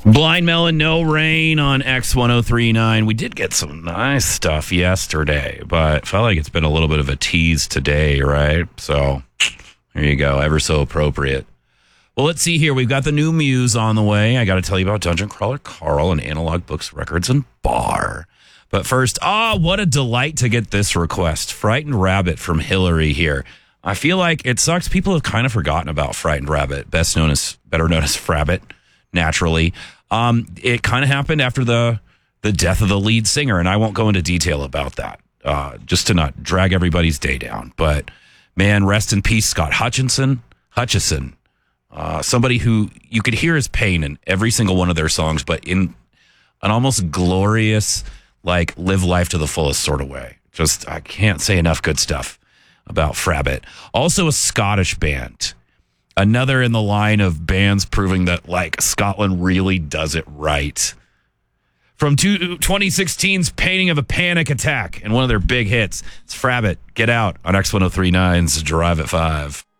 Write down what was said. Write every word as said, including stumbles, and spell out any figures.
Blind Melon, No Rain on X ten thirty-nine. We did get some nice stuff yesterday, but felt like it's been a little bit of a tease today, right? So there you go. Ever so appropriate. Well, let's see here. We've got the new Muse on the way. I got to tell you about Dungeon Crawler Carl and Analog Books, Records, and Bar. But first, ah, oh, what a delight to get this request. Frightened Rabbit from Hillary here. I feel like it sucks. People have kind of forgotten about Frightened Rabbit, best known as, better known as Frabbit, naturally. Um, it kind of happened after the the death of the lead singer, and I won't go into detail about that, uh, just to not drag everybody's day down. But man, rest in peace, Scott Hutchinson. Hutchison, uh, somebody who you could hear his pain in every single one of their songs, but in an almost glorious, like live life to the fullest sort of way. Just I can't say enough good stuff about Frabbit. Also, a Scottish band. Another in the line of bands proving that, like, Scotland really does it right. From two, twenty sixteen's Painting of a Panic Attack and one of their big hits, it's Frabbit. Get Out on X ten thirty-nine's Drive at five.